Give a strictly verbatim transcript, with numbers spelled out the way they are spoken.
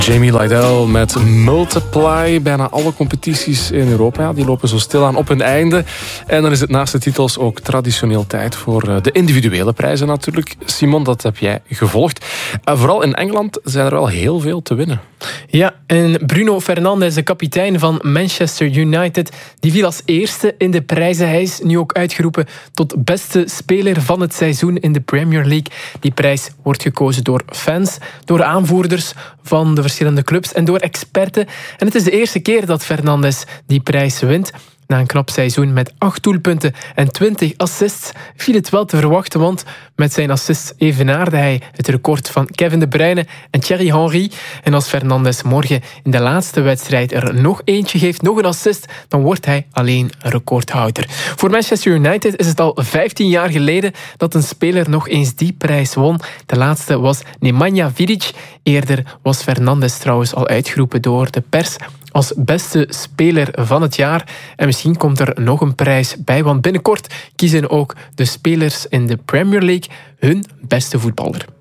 Jamie Lydell met Multiply. Bijna alle competities in Europa, ja, die lopen zo stilaan op hun einde. En dan is het naast de titels ook traditioneel tijd voor de individuele prijzen natuurlijk. Simon, dat heb jij gevolgd. Vooral in Engeland zijn er wel heel veel te winnen. Ja, en Bruno Fernandes, de kapitein van Manchester United, die viel als eerste in de prijzen. Hij is nu ook uitgeroepen tot beste speler van het seizoen in de Premier League. Die prijs wordt gekozen door fans, door aanvoerders van de verschillende clubs en door experten. En het is de eerste keer dat Fernandes die prijs wint. Na een knap seizoen met acht doelpunten en twintig assists viel het wel te verwachten, want met zijn assists evenaarde hij het record van Kevin De Bruyne en Thierry Henry. En als Fernandes morgen in de laatste wedstrijd er nog eentje geeft, nog een assist, dan wordt hij alleen recordhouder. Voor Manchester United is het al vijftien jaar geleden dat een speler nog eens die prijs won. De laatste was Nemanja Vidic. Eerder was Fernandes trouwens al uitgeroepen door de pers als beste speler van het jaar. En misschien komt er nog een prijs bij, want binnenkort kiezen ook de spelers in de Premier League hun beste voetballer.